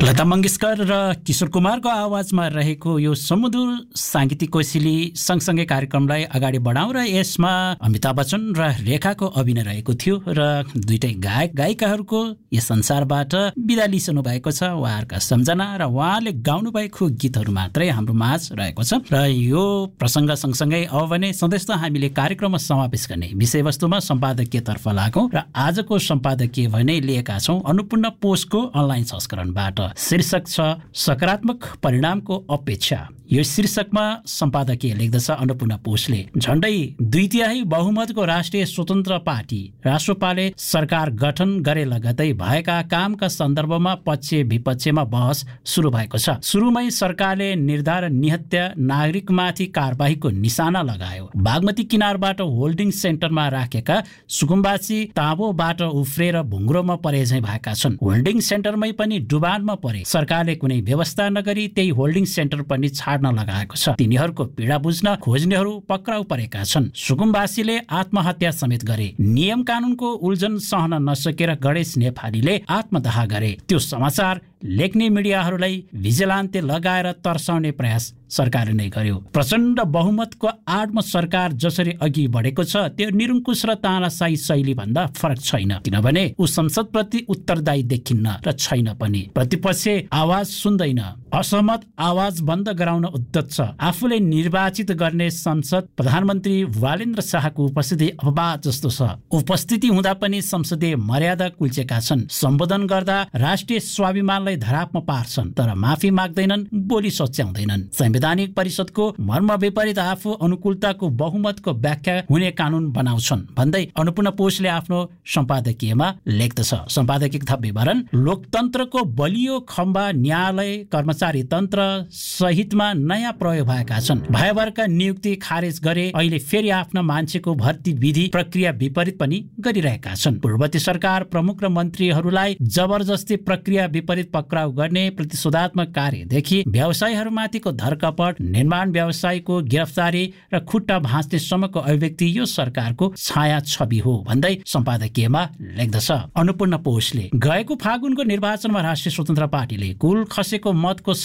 लता मङ्गेशकर र किशोर कुमारको आवाजमा रहेको यो सुमधुर साङ्गीतिक कोसेली सँगसँगै कार्यक्रमलाई अगाडि बढाउँ र यसमा अमिताभ बच्चन र रेखाको अभिनय रहेको थियो र दुईटै गायक गायिकाहरूको यस संसारबाट बिदा लिइसक्नु भएको छ। उहाँहरूका सम्झना र उहाँले गाउनु भएको गीतहरू मात्रै हाम्रो माझ रहेको छ र यो प्रसङ्ग सँगसँगै अब भने सधैँ त हामीले कार्यक्रममा समावेश गर्ने विषयवस्तुमा सम्पादकीयतर्फ लागौँ र आजको सम्पादकीय भने लिएका छौँ अन्नपूर्ण पोस्टको अनलाइन संस्करणबाट। शीर्षक छ सकारात्मक परिणामको अपेक्षा। यो शीर्षकमा सम्पादकीय लेख्दछ अन्नपूर्ण पोस्टले, झण्डै 2/3 बहुमतको राष्ट्रिय स्वतन्त्र पार्टी रासोपाले सरकार गठन गरे लगतै भएका कामका सन्दर्भमा पक्ष विपक्षमा बहस सुरु भएको छ। सुरुमै सरकारले निर्धारण निहत्या नागरिकमाथि कारबाहीको निशाना लगायो। बागमती किनारबाट होल्डिङ सेन्टरमा राखेका सुकुम्बासी ताबोबाट उफ्रेर भुङ्ग्रोमा परे झैं भएका छन्। होल्डिङ सेन्टरमै पनि डुबानमा परे। सरकारले कुनै व्यवस्था नगरी त्यही होल्डिङ सेन्टर पनि छाड्न लगाएको छ। तिनीहरूको पीडा बुझ्न खोज्नेहरू पक्राउ परेका छन्। सुकुम्बासीले आत्महत्या समेत गरे। नियम कानुनको उल्झन सहन नसकेर गणेश नेपालीले आत्मदाह गरे। त्यो समाचार लेख्ने मिडियाहरूलाई भिजिलान्ते लगाएर तर्साउने प्रयास सरकारले नै गर्यो। प्रचण्ड बहुमतको आडमा सरकार जसरी अघि बढेको छ त्यो निरङ्कुश र तानाशाही शैली भन्दा फरक छैन, किनभने ऊ संसदप्रति उत्तरदायी देखिन्न र छैन पनि। प्रतिपक्ष आवाज सुन्दैन, असहमत आवाज बन्द गराउन उद्यत छ। आफूले निर्वाचित गर्ने संसद प्रधानमन्त्री वालेन्द्र शाहको उपस्थिति अपवाद जस्तो छ। उपस्थिति हुँदा पनि संसदीय मर्यादा कुल्चेका छन्। सम्बोधन गर्दा राष्ट्रिय स्वाभिमानलाई धरापमा पार्छन् तर माफी माग्दैनन्, बोली सच्याउँदैनन्। संवैधानिक परिषदको मर्म विपरीत आफू अनुकूलताको बहुमतको व्याख्या हुने कानून बनाउँछन् भन्दै अन्नपूर्ण पोस्टले आफ्नो सम्पादकीयमा लेख्दछ। सम्पादकीय थप विवरण, लोकतन्त्रको बलियो खम्बा न्यायालय कर्मचारी तन्त्र सहितमा नयाँ प्रयोग भएका छन्। भयभरका नियुक्ति खारेज गरे, अहिले फेरि आफ्ना मान्छेको भर्ती विधि प्रक्रिया विपरीत पनि गरिरहेका छन्। पूर्ववर्ती सरकार प्रमुख र मन्त्रीहरूलाई जबरजस्ती प्रक्रिया विपरीत पक्राउ गर्ने प्रतिशोधात्मक कार्यदेखि व्यवसायीहरूमाथिको धरकपट, निर्माण व्यवसायीको गिरफ्तारी र खुट्टा भाँच्ने सम्मको अभिव्यक्ति यो सरकारको छाया छवि हो भन्दै सम्पादकीयमा लेख्दछ अन्नपूर्ण पोस्टले। गएको फागुनको निर्वाचनमा राष्ट्रिय स्वतन्त्र पार्टीले कुल खसेको मतको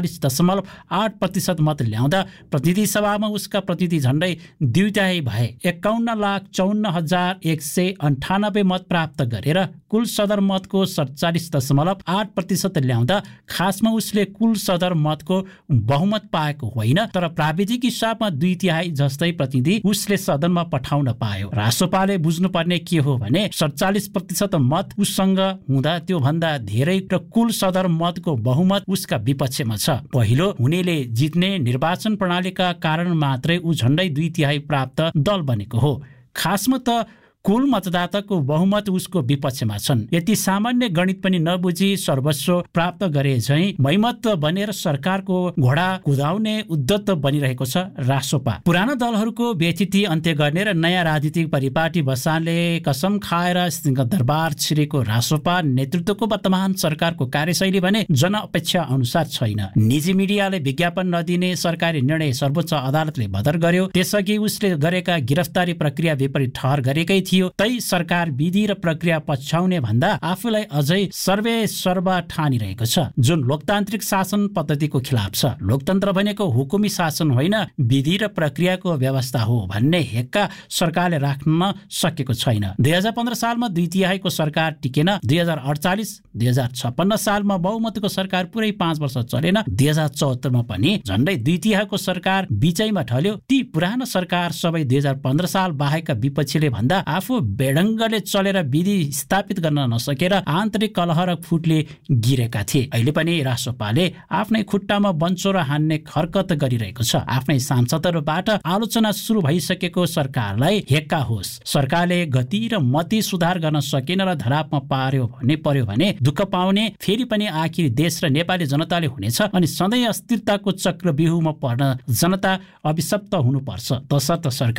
47.8% मत ल्याउँदा प्रतिनिधि सभामा उसका प्रतिनिधि झण्डै 2/3 भए। 51,54,198 मत प्राप्त गरेर कुल सदर मतको 47.8% ल्याउँदा खासमा उसले कुल सदर मतको बहुमत पाएको होइन, तर प्राविधिक हिसाबमा 2/3 जस्तै प्रतिनिधि उसले सदनमा पठाउन पायो। रासोपाले बुझ्नुपर्ने के हो भने 47% मत उससँग हुँदा त्यो भन्दा धेरै र कुल सदर मतको बहुमत उसका विपक्षमा छ। पहिलो हुनेले जित्ने निर्वाचन प्रणालीका कारण मात्रै ऊ झण्डै 2/3 प्राप्त दल बनेको हो। खासमा त कुल मतदाताको बहुमत उसको विपक्षमा छन्। यति सामान्य गणित पनि नबुझी सर्वस्व प्राप्त गरे झैं मैमत बनेर सरकारको घोडा कुदाउने उद्यत बनिरहेको छ रासोपा। पुराना दलहरूको व्यथिति अन्त्य गर्ने र नयाँ राजनीतिक परिपाटी बसाल्ने कसम खाएर सिंहदरबार छिरेको रासोपा नेतृत्वको वर्तमान सरकारको कार्यशैली भने जनअपेक्षा अनुसार छैन। निजी मिडियाले विज्ञापन नदिने सरकारी निर्णय सर्वोच्च अदालतले बदर गर्यो। त्यसअघि उसले गरेका गिरफ्तारी प्रक्रिया विपरीत ठहर गरेकै थियो। तै सरकार विधि र प्रक्रिया पछ्याउने भन्दा आफूलाई अझै सर्वे सर्व ठानिरहेको छ, जुन लोकतान्त्रिक शासन पद्धतिको खिलाफ छ। लोकतन्त्र भनेको हुकुमी शासन होइन, विधि र प्रक्रियाको व्यवस्था हो भन्ने हेक्का सरकारले राख्न सकेको छैन। 2015 सालमा 2/3 को सरकार टिकेन। 2048-2056 सालमा बहुमतको सरकार पुरै 5 वर्ष चलेन। 2074 मा पनि झण्डै 2/3 को सरकार बिचैमा ढल्यो। ती पुराना सरकार सबै 2015 साल बाहेकका विपक्षीले भन्दा आफू बेढङ्गले चलेर विधि स्थापित गर्न नसकेर आन्तरिक कलह र फुटले गिरेका थिए। अहिले पनि रासोपाले आफ्नै खुट्टामा बन्चोरा हान्ने हरकत गरिरहेको छ। आफ्नै सांसदहरूबाट आलोचना सुरु भइसकेको सरकारलाई हेक्का होस्। सरकारले गति र मति सुधार गर्न सकेन र धरापमा पर्यो भने दुःख पाउने फेरि पनि आखिर देश र नेपाली जनताले हुनेछ अनि सधैँ अस्थिरताको चक्रव्यूहमा पर्न जनता अभिशप्त हुनुपर्छ। तसर्थ सरकार